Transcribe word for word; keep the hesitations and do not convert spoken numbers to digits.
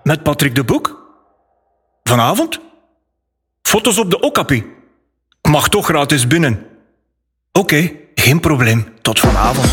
Met Patrick de Boek? Vanavond? Foto's op de Okapi? Ik mag toch gratis binnen. Oké, geen probleem. Tot vanavond.